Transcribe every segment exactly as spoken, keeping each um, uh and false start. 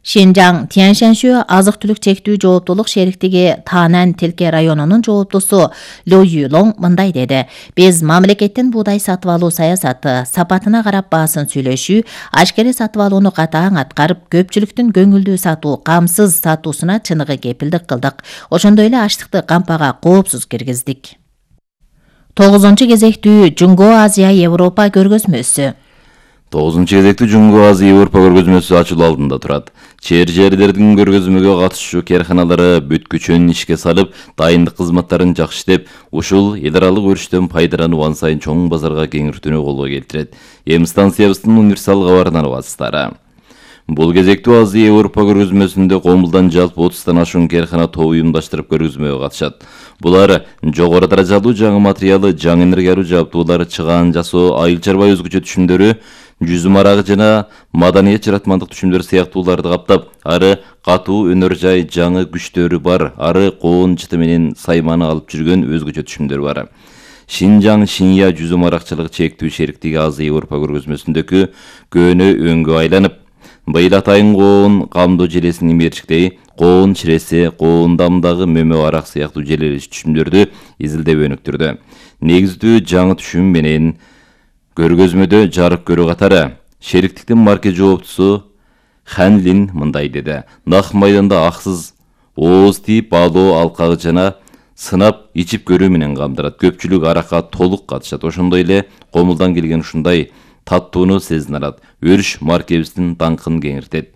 Шинжаң Тяньшаньши азык-түлүк чектүү жооптулук шериктиги Танан Тилке районунун жооптусу Лю Юлоң мындай деди. Биз мамлекеттин буудай сатып алуу саясаты, сапатына карап баасын сүйлөшүү, ашкере сатып алууну катаң аткарып, көпчүлүктүн көңүлдүү сатуу, камсыз сатуусуна чыныгы кепилдик кылдык. Ошондой эле аштыкты кампага коопсуз киргиздик. тогузунчу кезектүү Жунго Азия Европа көргөзмөсү. тогузунчу кезектүү Жунго Азия Европа көргөзмөсү ачылуу алдында турат. Чер жерлердин көргөзмөгө катышуучу карханалары бүткүчүн ишке салып, дайындык кызматтарын жакшы иштеп, ушул эл аралык өрүштөн пайдаланып ан сайын чоң базарга кеңиртүүнү колго келтирет. Эми станциябыздын универсал кабарынан аласыздар. Бул кезектүү Азия Европа көргөзмөсүндө Комулдан жалпы отуздан ашуун кархана тобу уюмдаштырып көргөзмөгө катышат. Булар жогору даражалуу жаңы материалы, жаңы энергиялуу жабдуулар, чыгаан жасоо, айыл чарба өзгөчө түшүмдөрү, жүзүм арагы жана маданият жаратмандык түшүмдөр сыяктууларды каптап, ары катуу өнөр жай жаңы күчтөрү бар, ары коон жыты менен сайманы алып жүргөн өзгөчө түшүмдөр бар. Шинжаң Шинья жүзүм аракчылык чектүү шериктиги Азия Европа көргөзмөсүндөгү көөнө өңгө айланып, быйыл атайын коон камдоо желесин имерчиктей, коон чиресе, коон дамдагы мөмө арак сыяктуу желелеш түшүмдөрдү изилдеп өнүктүрдү. Негиздүү жаңы түшүм менен көргөзмөдө жарык көрүү катары шериктиктин марке жооптусу Хан Лин мындай деди. Нак майданда аксыз ооз тийип алуу алкагы жана сынап ичип көрүү менен камдырат. Көпчүлүк аракка толук катышат. Ошондой эле Комулдан келген ушундай таттууну сезин алат. Өрүш маркебиздин даңкын кеңиртет.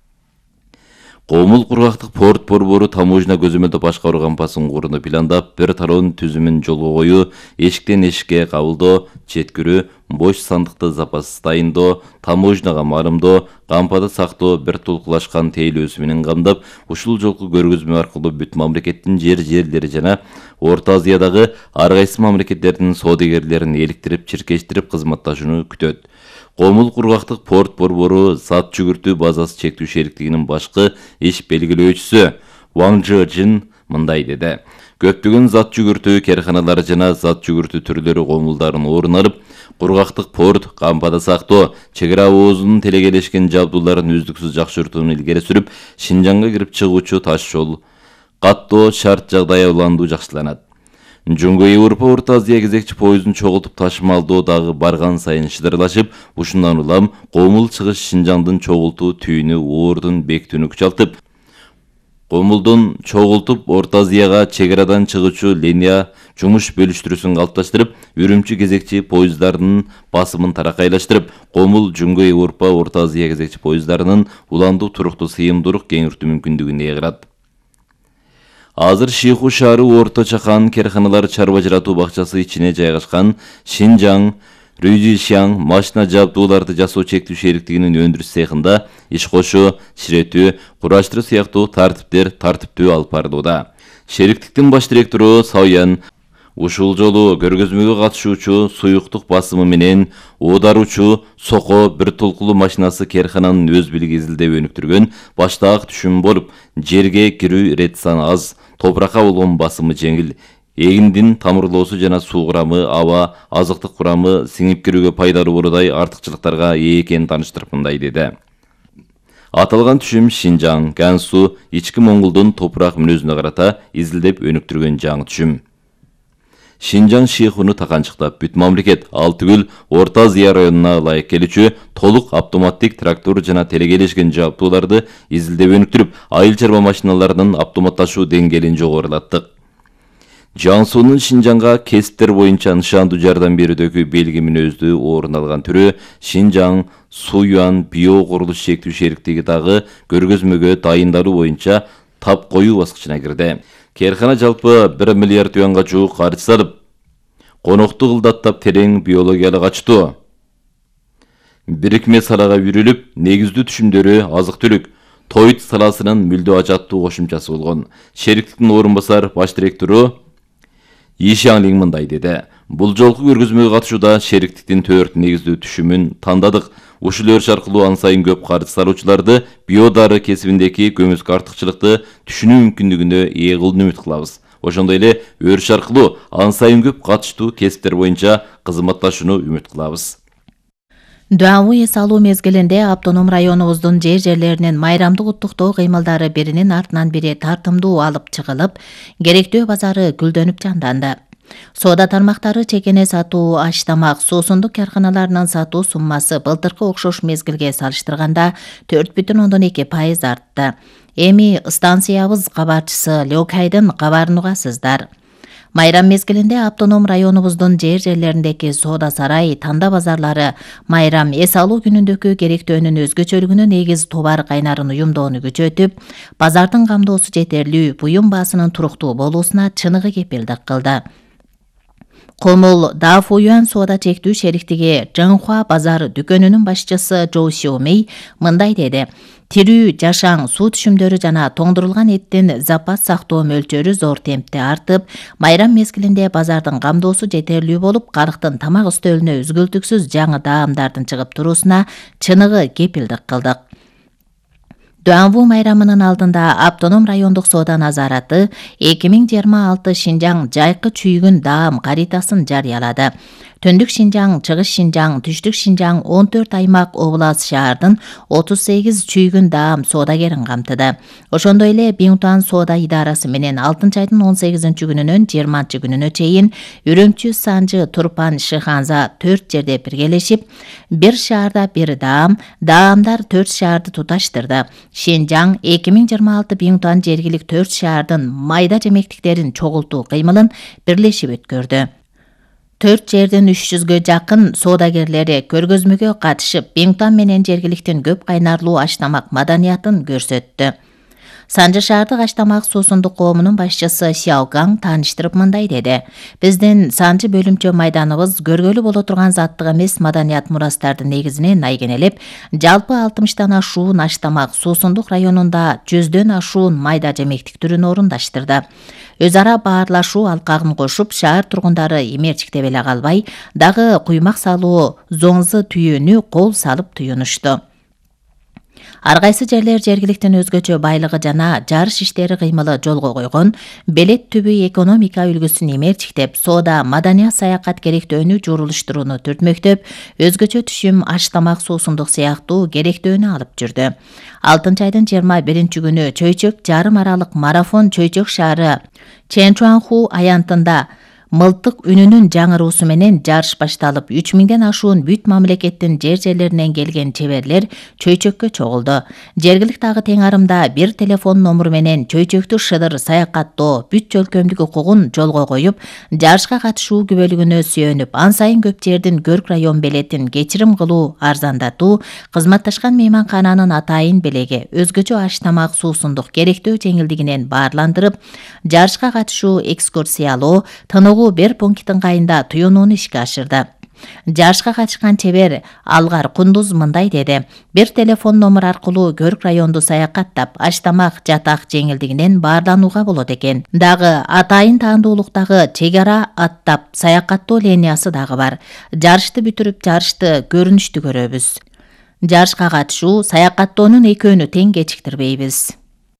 Комул кургактык порт борбору таможня көзөмөлдөө башкаруу кампасын курууну пландап, бир тароонун түзүмүн жолго коюу, эшиктен эшикке кабылдоо, четкирүү, бош сандыкты запас дайындоо, таможняга малымдоо, кампада сактоо, бир толкулашкан тейлөөсү менен камдап, ушул жолку көргөзмө аркылуу бүт мамлекеттин жер жерлери жана Орто Азиядагы ар кайсы мамлекеттердин соодагерлерин эликтирип, чиркештирип кызматташууну күтөт. Комул кургактык порт борбору зат жүгүртүү базасы чектүү шериктигинин башкы иш белгилөөчүсү Ван Жин мындай деди. Көптөгөн зат жүгүртүү карханалары жана зат жүгүртүү түрлөрү Комулдарын орун алып, кургактык порт, кампада сактоо, чек ара оозунун телегелешкен жабдууларын үздүксүз жакшыртууну илгери сүрүп, Шинжаңга кирип чыгуучу таш жол каттоо шарт жагдай уландуу жакшыланат. Жунго Европа Орто Азия кезекчи поездун чогултуп ташымалдоо дагы барган сайын шыдырлашып, ушундан улам Комул чыгыш Шинжаңдын чогултуу түйүнү оордун бекитүүнү күчалтып, Комулдун чогултуп Орто Азияга чек арадан чыгуучу линия жумуш бөлүштүрүүсүн калыпташтырып, Үрүмчү кезекчи поезддарынын басымын таракайлаштырып, Комул Жунго Европа Орто Азия кезекчи поезддарынын уландуу туруктуу сыйымдуулук кеңиртүү мүмкүндүгүн ээлерат. Азыр Шиху шаары Орто Чакан карханалар чарба жаратуу бакчасы ичине жайгашкан Шинжаң Рюзишяң машина жабдууларды жасоо чектүү шериктигинин өндүрүш цехинда иш кошуу, чиретүү, кураштыруу сыяктуу тартиптер тартиптүү алып барылууда. Шериктиктин баш директору Сауян ушул жолу көргөзмөгө катышуучу суюктук басымы менен оодаруучу Соко бир толкулуу машинасы кархананын өз билиги изилдеп өнүктүргөн баштаак түшүм болуп, жерге кирүү рет саны аз, топуракка болгон басымы жеңил, эгиндин тамырлоосу жана суу курамы, аба, азыктык курамы сиңип кирүүгө пайдалуу болуудай артыкчылыктарга ээ экенин тааныштырып мындай деди. Аталган түшүм Шинжаң, Гансу, ички Монголдун топурак мүнөзүнө карата изилдеп өнүктүргөн жаңы түшүм. Шинжаң Шихуну таканчыктап, бүт мамлекет ал түгүл Орто Азия районуна ылайык келүүчү толук автоматтик трактор жана телегелешкен жабдууларды изилдеп өнүктүрүп, айыл чарба машиналарынын автоматташуу деңгээлин жогорулаттык. Жансуунун Шинжаңга кесиптер боюнча нышандуу жардам берүүдөгү белги мүнөздүү орун алган түрү Шинжаң Суюан био курулуш чектүү шериктиги дагы көргөзмөгө дайындалуу боюнча тап коюу баскычына кирди. Кархана жалпы бир миллиард юанга жуук каржы салып, конокту кылдаттап терең биологиялык ачтуу бирикме салага үйрүлүп, негиздүү түшүмдөрү азык-түлүк, тоют саласынын мүлдө ажаттуу кошумчасы болгон. Шериктиктин орун басар баш директору Ишаңлин мындай деди. Бул жолку көргөзмөгө катышууда шериктиктин төрт негиздүү түшүмүн тандадык. Ушул өрүш аркылуу ан сайын көп каржы салуучуларды биодары кесибиндеги көмүскө артыкчылыкты түшүнүү мүмкүндүгүнө ээ кылууну үмүт кылабыз. Ошондой эле өрүш аркылуу ан сайын көп катыштуу кесиптер боюнча кызматташууну үмүт кылабыз. Дуанву эс алуу мезгилинде автоном районубуздун жер жерлеринин майрамдык уттуктоо кыймылдары биринин артынан бири тартымдуу алып чыгылып, керектүү базары гүлдөнүп жанданды. Соода тармактары чекене сатуу, аш тамак, суусундук карканаларынын сатуу суммасы былтыркы окшош мезгилге салыштырганда төрт бүтүн ондон эки пайыз артты. Эми станциябыз кабарчысы Лёкайдын кабарын угасыздар. Майрам мезгилинде автоном районубуздун жер жерлериндеги соода сарай, танда базарлары майрам эс алуу күнүндөгү керектөөнүн өзгөчөлүгүнө негиз товар кайнарын уюмдоону күчөтүп, базардын камдоосу жетерлүү, буюм баасынын туруктуу болуусуна чыныгы кепилдик кылды. Комул Дафуюан соода чектүү шериктиги Жыңхуа базар дүкөнүнүн башчысы Жоу Сиомей мындай деди: тирүү, жашаң, суу түшүмдөрү жана тоңдурулган эттин запас сактоо мөлчөрү зор темпте артып, майрам мезгилинде базардын камдоосу жетерлүү болуп, калктын тамак үстөлүнө үзгүлтүксүз жаңы даамдардын чыгып туруусуна чыныгы кепилдик кылдык. Дуанву майрамынын алдында автоном райондук соода назараты эки миң жыйырма алты Шинжаң жайкы чүйгүн даам каритасын жарыялады. Төндүк Шинжаң, Чыгыш Шинжаң, Түштүк Шинжаң он төрт аймак облас шаардын отуз сегиз чүйгүн даам соодагерин камтыды. Ошондой эле Биңтуан соода идарасы менен алтынчы айдын он сегизинчи күнүнөн жыйырманчы күнүнө чейин Үрөмчү, Санжы, Турпан, Шыханза төрт жерде биргелешип, бир шаарда бир даам, даамдар төрт шаарды туташтырды. Шинжаң эки миң жыйырма алты Биңтуан жергилик төрт шаардын майда жемектиктерин чогултуу кыймылын бирлешип өткөрдү. Төрт жердин үч жүзгө жакын соодагерлери көргөзмөгө катышып, Биңтуан менен жергиликтин көп кайнарлуу аш-тамак маданиятын көрсөттү. Санжы шаардык аш-тамак суусундук коомунун башчысы Сяогаң тааныштырып мындай деди: биздин Санжы бөлүмчө майданыбыз көргөлү боло турган заттык эмес маданият мурастардын негизине найгенелеп, жалпы алтымыштан ашуун аш-тамак суусундук районунда жүздөн ашуун майда жемектик түрүн орундаштырды. Өз ара баарлашуу алкагын кошуп, шаар тургундары эмерчиктеп эле калбай, дагы куймак салуу зоңзы түйүүнү кол салып туюнушту. Ар кайсы жерлер жергиликтин өзгөчө байлыгы жана жарыш иштери кыймылы жолго койгон, белет түбү экономика үлгүсүн эмерчиктеп, соода, маданият, саякат керектөөнү журулуштурууну түртмөктөп, өзгөчө түшүм, аш-тамак, суусундук сыяктуу керектөөнү алып жүрдү. алтынчы айдын жыйырма биринчи күнү Чөйчөк жарым аралык марафон Чөйчөк шаары Чэнчуанху аянтында мылтык үнүнүн жаңыруусу менен жарыш башталып, үч миңден ашуун бүт мамлекеттин жер жерлеринен келген чеберлер Чөйчөккө чогулду. Жергиликти дагы тең арымда бир телефон номуру менен Чөйчөктү шыдыр саякаттоо бүт жөлкөмдүк укугун жолго коюп, жарышка катышуу күбөлүгүнө сүйөнүп, ан сайын көп жердин көрк район белетин кечирим кылуу, арзандатуу, кызматташкан мейманкананын атайын белеги, өзгөчө аш-тамак, суусундук керектөө жеңилдигинен баарландырып, жарышка катышуу, экскурсиялоо, тынугуу бир пункттин кайында туюнууну ишке ашырды. Жарышка катышкан чебер Алгар Кундуз мындай деди: бир телефон номер аркылуу көрк районду саякаттап, аш-тамак, жатак жеңилдигинен баарланууга болот экен. Дагы атайын таандуулуктагы чек ара аттап саякаттоо линиясы дагы бар. Жарышты бүтүрүп, жарышты көрүнүштүү көрөбүз. Жарышка катышуу, саякаттоонун экөөнү тең кечиктирбейбиз.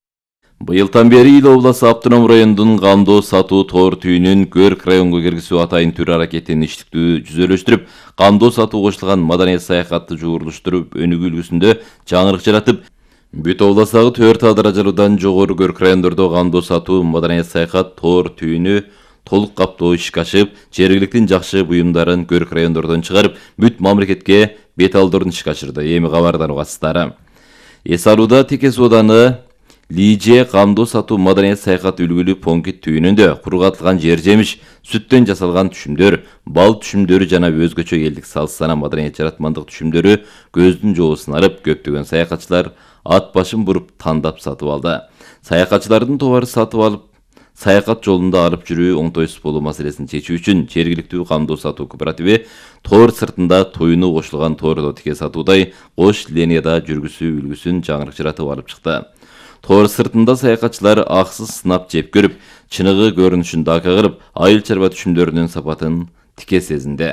Быйылдан бери Ил обласы автоном райондун камдоо сатуу тоор түйүнүн көрк районго киргизүү атайын түр аракетин иштиктүү жүзөлөштүрүп, камдоо сатуу кошулган маданият саякатты жуурулуштуруп, өнүгүү үлгүсүндө жаңырык жаратып, бүт областагы төрт даражалуудан жогору көрк райондордо камдоо сатуу, маданият саякат тоор түйүнү толук каптоо ишке ашып, жергиликтин жакшы буюмдарын көрк райондордон чыгарып, бүт мамлекетке бет алдырууну ишке ашырды. Эми кабардан угасыздар. Эс алууда Теке сооданы Лиже камдоо сатуу маданият саякат үлгүлүү пункт түйүнүндө кургатылган жер жемиш, сүттөн жасалган түшүмдөр, бал түшүмдөрү жана өзгөчө элдик салт сана маданият жаратмандык түшүмдөрү көздүн жоосун арып, көптөгөн саякатчылар ат башын буруп тандап сатып алды. Саякатчылардын тобары сатып алып, саякат жолунда алып жүрүү оңтойсуз болуу маселесин чечүү үчүн жергиликтүү камдоо сатуу кооперативи тоор сыртында туюну кошулган тоордо тике сатуудай кош линияда жүргүзүү үлгүсүн жаңырык жаратып алып чыкты. Тоор сыртында саякатчылар аксыз сынап жеп көрүп, чыныгы көрүнүшүн дака кылып, айыл чарба түшүмдөрүнүн сапатын тике сезинди.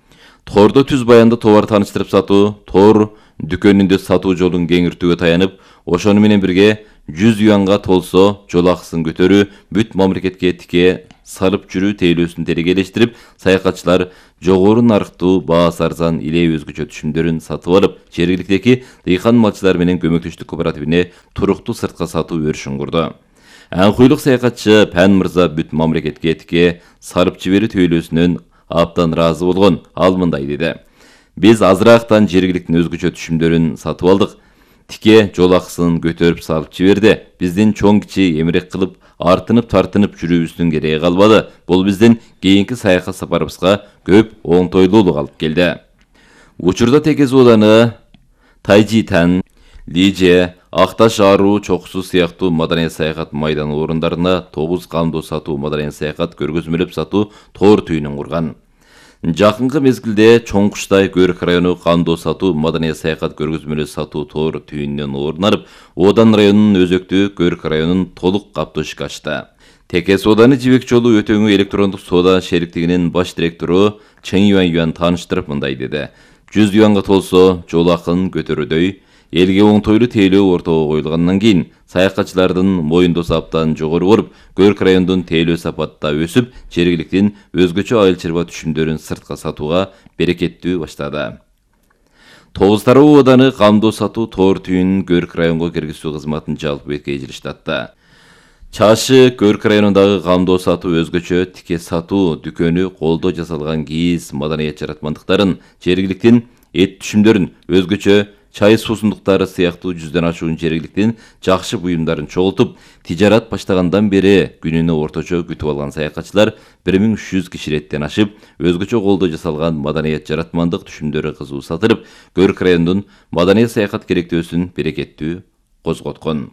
Тоордо түз баянда товар тааныштырып сатуу, тоор дүкөнүндө сатуу жолун кеңиртүүгө таянып, ошону менен бирге жүз юанга толсо жол акысын көтөрүү бүт мамлекетке тике салып жүрүү тейлөөсүн терегелештирип, саякатчылар жогору нарыктуу, баасы арзан иле өзгөчө түшүмдөрүн сатып алып, жергиликтеги дыйкан малчылар менен көмөктөштүк кооперативине туруктуу сыртка сатуу өрүшүн курду. Аңкуйлук саякатчы Пән мырза бүт мамлекетке тике салып жиберүү тейлөөсүнөн абдан ыраазы болгон. Ал мындай деди: Биз азыраактан жергиликтин өзгөчө түшүмдөрүн сатып алдык. Тике жол акысын көтөрүп салып жиберди. Биздин чоң кичи эмерек кылып, артынып тартынып жүрүүбүздүн кереги калбады. Бул биздин кийинки саякат сапарыбызга көп оңтойлуулук алып келди. Учурда Текес ооданы Тайжитан, Лиже, Акташ Аруу чокусу сыяктуу маданий саякат майдан орундарына тогуз камдоо сатуу маданий саякат көргөзмөлөп сатуу тоор түйүнүн курган. Жакынкы мезгилде Чоңкуштай Көрк району камдоо сатуу маданий саякат көргөзмөлөп сатуу тоор түйүнүнөн орун алып, Одан районунун өзөктүү Көрк районун толук каптоо ишке ачты. Текес ооданы жибек жолу өтөңү электрондук соода шериктигинин баш директору Чен Юан Юан тааныштырып мындай деди: жүз юанга толсо жол акын көтөрүүдөй элге оңтойлуу тейлөө ортого коюлгандан кийин саякатчылардын моюндосу абдан жогору болуп, Көрк райондун тейлөө сапаты да өсүп, жергиликтин өзгөчө айыл чарба түшүмдөрүн сыртка сатууга берекеттүү баштады. Тогуз тароо ооданы камдоо сатуу тоор түйүнүн Көрк районго киргизүү кызматын жалпы бетке эжириштатты. Чашы Көрк районундагы камдоо сатуу өзгөчө тике сатуу дүкөнү колдо жасалган кийиз маданият жаратмандыктарын, жергиликтин эт түшүмдөрүн, өзгөчө чай суусундуктары сыяктуу жүздөн ашуун жергиликтин жакшы буюмдарын чогултуп, тижарат баштагандан бери күнүнө орточо күтүп алган саякатчылар бир миң үч жүз кишилеттен ашып, өзгөчө колдо жасалган маданият жаратмандык түшүмдөрү кызуу сатылып, Көрк районунун маданий саякат керектөөсүн берекеттүү козготкон.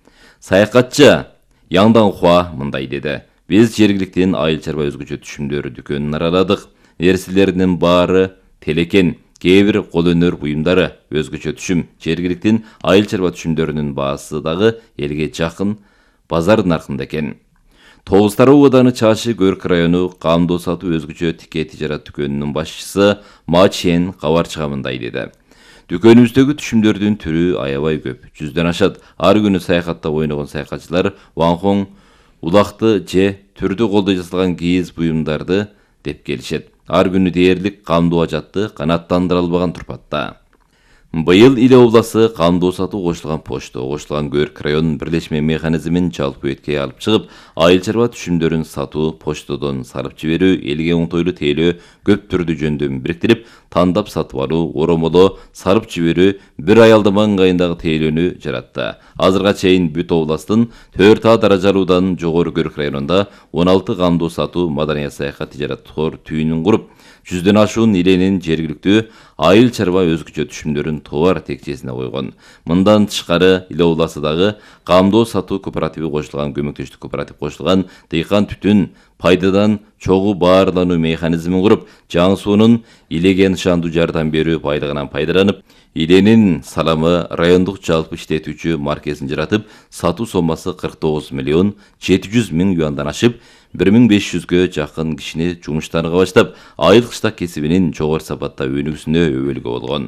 Саякатчы Яңдан Хуа мындай деди: Биз жергиликтин айыл чарба өзгөчө түшүмдөрү дүкөнүн араладык. Нерселердин баары телекен, кээ бир кол өнөр буюмдары, өзгөчө түшүм, жергиликтин айыл чарба түшүмдөрүнүн баасы дагы элге жакын базар наркында экен. Тогуз тароо ооданы Чашы Көрк району камдоо сатуу өзгөчө тике тижарат дүкөнүнүн башчысы Ма Чен кабарчыга мындай деди: Дүкөнүбүздөгү түшүмдөрдүн түрү аябай көп, жүздөн ашат. Ар күнү саякатта ойногон саякатчылар ванхон, улакты же түрдүү колдо жасалган кийиз буюмдарды деп келишет. Ар күнү дээрлик камдоо ажатты канааттандыра албаган турпатта. Быйыл Иле обласы камдоо сатуу кошулган почто, кошулган Көрк районунун бирлешме механизмин жалпы бетке алып чыгып, айыл чарба түшүмдөрүн сатуу, почтодон салып жиберүү, элге оңтойлуу тейлөө көп түрдүү жөндөмүн бириктирип, тандап сатып алуу, оромоло салып жиберүү бир аялдама ыңгайындагы тейлөөнү жаратты. Азырга чейин бүт областын төрт А даражалуудан жогору Көрк районунда он алты камдоо сатуу маданий саякат тижарат тоор түйүнүн куруп, жүздөн ашуун иленин жергиликтүү айыл чарба өзгөчө түшүмдөрүн товар текчесине койгон. Мындан тышкары Иле обласындагы камдоо сатуу кооперативи кошулган, көмөктөштүк кооператив кошулган, дыйкан түтүн пайдадан чогуу баарлануу механизмин куруп, жаңы суунун Илеге нышандуу жардам берүү байлыгынан пайдаланып, иленин саламы райондук жалпы иштетүүчү маркесин жаратып, сатуу сомасы кырк тогуз миллион жети жүз миң юандан ашып, бир миң беш жүзгө жакын кишини жумуштарга баштап, айыл кыштак кесибинин жогору сапатта өнүгүүсүнө өбөлгө болгон.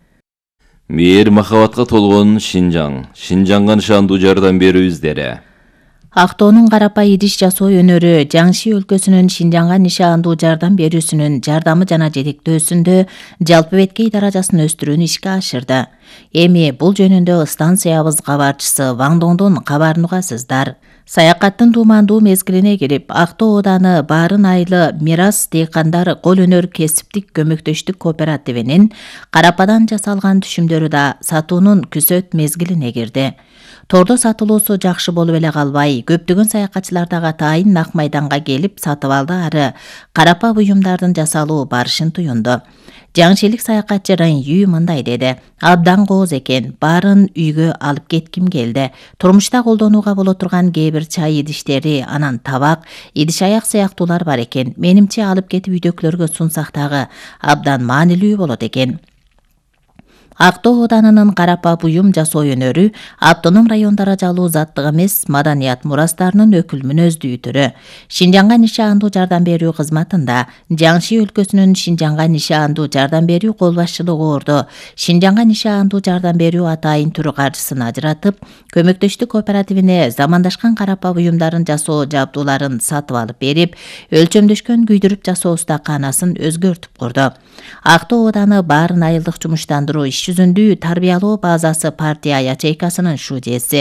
Мээр махабатка толгон Шинжаң, Шинжаңга нышандуу жардам берүү издери. Актоонун карапа идиш жасоо өнөрү Жаңши өлкөсүнүн Шинжаңга нишандуу жардам берүүсүнүн жардамы жана жетектөөсүндө жалпы беткей даражасын өстүрүүнү ишке ашырды. Эми бул жөнүндө станциябыз кабарчысы Ваңдоңдон кабарын угасыздар. Саякаттын туумандуу мезгилине кирип, Актоо ооданы Баарын айылы Мирас дыйкандар кол өнөр кесиптик көмөктөштүк кооперативинин карападан жасалган түшүмдөрү да сатуунун күзөт мезгилине кирди. Тордо сатылуусу жакшы болуп эле калбай, көптөгөн саякатчылардагы атайын Нак майданга келип сатып алды, ары карапа буюмдардын жасалуу барышын туюнду. Жаңшилик саякатчы Рын Үй мындай деди: Абдан кооз экен, баарын үйгө алып кетким келди. Турмушта колдонууга боло турган кээ бир чай идиштери, анан табак, идиш аяк сыяктуулар бар экен. Менимче алып кетип үйдөгүлөргө сунсак дагы абдан маанилүү болот экен. Ак Тоо Ооданынын карапа буюм жасоо өнөрү автоном райондора жалуу заттык эмес маданият мурастарынын өкүл мүнөздүү түрү. Шинжаңга нишаандуу жардам берүү кызматында Жаңши өлкөсүнүн Шинжаңга нишаандуу жардам берүү кол башчылыгы ордо Шинжаңга нишаандуу жардам берүү атайын түрү каржысын ажыратып, көмөктөштүк кооперативине замандашкан карапа буюмдарын жасоо жабдууларын сатып алып берип, өлчөмдөшкөн күйдүрүп жасоо устаканасын өзгөртүп курду. Ак Тоо Ооданы баарын айылдык жумуштандыруу иш жүзүндүү тарбиялоо базасы партия ячейкасынын шудеси.